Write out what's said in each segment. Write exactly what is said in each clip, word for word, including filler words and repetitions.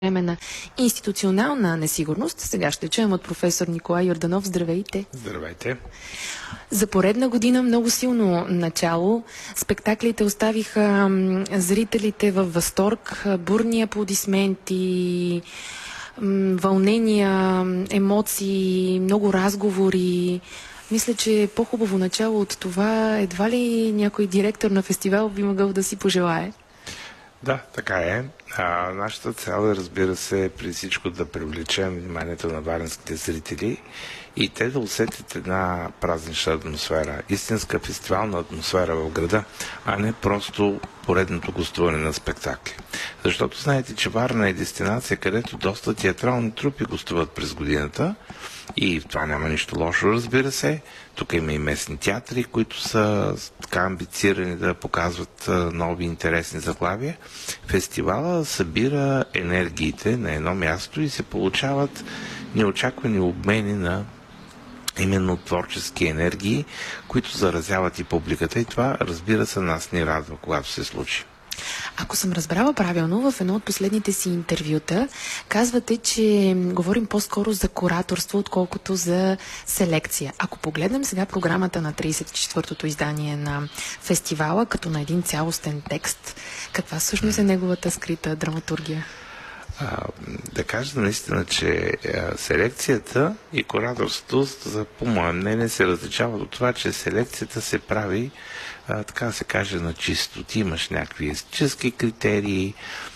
време на институционална несигурност. Сега ще чуем от професор Николай Йорданов. Здравейте! Здравейте! За поредна година много силно начало. Спектаклите оставиха зрителите във възторг, бурни аплодисменти, вълнения, емоции, много разговори. Мисля, че по-хубаво начало от това едва ли някой директор на фестивал би могъл да си пожелае. Да, така е. А, нашата цел е, разбира се, при всичко да привлечем вниманието на варненските зрители и те да усетят една празнична атмосфера, истинска фестивална атмосфера в града, а не просто поредното гостуване на спектакли. Защото знаете, че Варна е дестинация, където доста театрални трупи гостуват през годината и в това няма нищо лошо, разбира се. Тук има и местни театри, които са така амбицирани да показват нови интересни заглавия. Фестивала събира енергиите на едно място и се получават неочаквани обмени на именно творчески енергии, които заразяват и публиката. И това, разбира се, нас ни радва, когато се случи. Ако съм разбрала правилно, в едно от последните си интервюта казвате, че говорим по-скоро за кураторство, отколкото за селекция. Ако погледнем сега програмата на тридесет и четвъртото издание на фестивала, като на един цялостен текст, каква всъщност е неговата скрита драматургия? А, да кажа наистина, че а, селекцията и кураторството, по мое мнение, се различават от това, че селекцията се прави, а, така да се каже, на чисто. Ти имаш някакви естетически критерии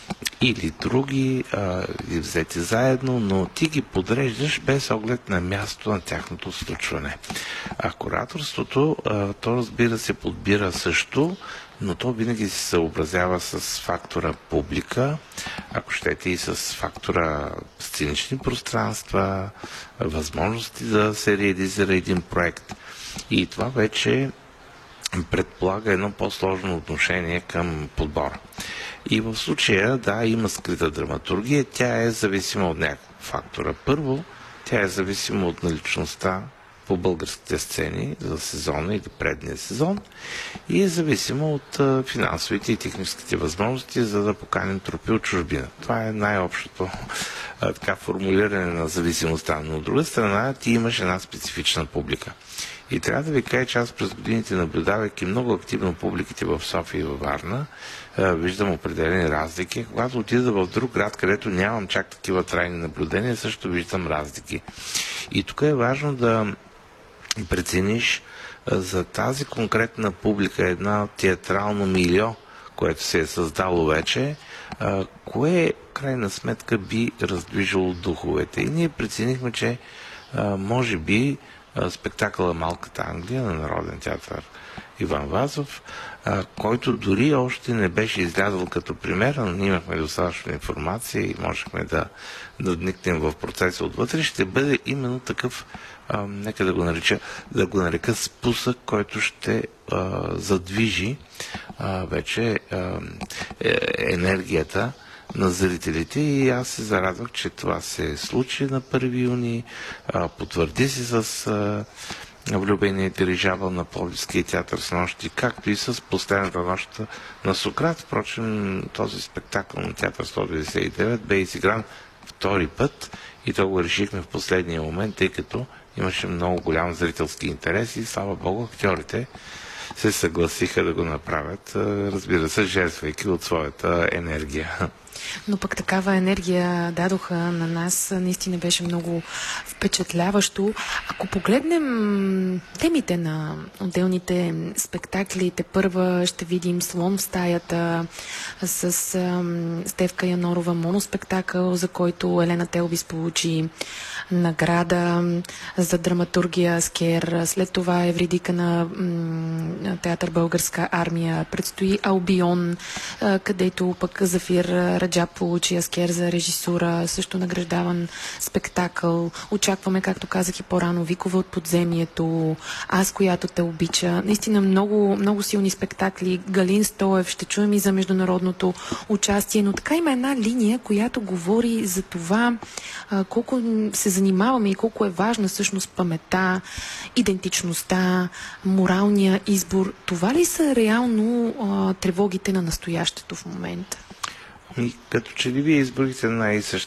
или други, а, и взети заедно, но ти ги подреждаш без оглед на място на тяхното случване. А кураторството, а, то разбира се подбира също, но то винаги се съобразява с фактора публика, ако щете и с фактора сценични пространства, възможности да се реализира един проект. И това вече предполага едно по-сложно отношение към подбора. И в случая, да, има скрита драматургия, тя е зависима от някакъв фактора. Първо, тя е зависима от наличността по българските сцени за сезона или предния сезон и е зависимо от а, финансовите и техническите възможности, за да поканим трупи от чужбина. Това е най-общото а, така формулиране на зависимостта. Но от друга страна, ти имаш една специфична публика. И трябва да ви кажа, че аз през годините, наблюдавайки много активно публиките в София и във Варна, виждам определени разлики. Когато отида в друг град, където нямам чак такива трайни наблюдения, също виждам разлики. И тук е важно да прецениш за тази конкретна публика една театрално милио, което се е създало вече, кое крайна сметка би раздвижило духовете. И ние преценихме, че може би спектакъла Малката Англия на Народен театър Иван Вазов, който дори още не беше излязъл като пример, но ние имахме достатъчно информация и можехме да надникнем в процеса отвътре, ще бъде именно такъв, а, нека да го нарека, да го нарека спусък, който ще а, задвижи а, вече а, е, енергията на зрителите и аз се зарадвах, че това се случи на първи юни, а, потвърди се с а, влюбения дирижабъл на Пловдивския театър с нощи, както и с последната нощ на Сократ. Впрочем, този спектакъл на театър сто деветдесет и девет бе изигран втори път и то го решихме в последния момент, тъй като имаше много голям зрителски интерес и слава Богу, актьорите се съгласиха да го направят, разбира се, жертвайки от своята енергия. Но пък такава енергия дадоха на нас, наистина беше много впечатляващо. Ако погледнем темите на отделните спектакли, те първа ще видим Слон в стаята с Стефка Янорова, моноспектакъл, за който Елена Телбис получи награда за драматургия Аскер. След това Евридика на театър Българска армия. Предстои Албион, където пък Зафир Раджаб получи Аскер за режисура, също награждаван спектакъл. Очакваме, както казах и по-рано, Викова от подземието, Аз, която те обича. Наистина много, много силни спектакли. Галин Стоев, ще чуем и за международното участие, но така има една линия, която говори за това а, колко се занимаваме и колко е важна всъщност паметта, идентичността, моралния избор. Това ли са реално а, тревогите на настоящето в момента? И като че ли вие изборите една и съща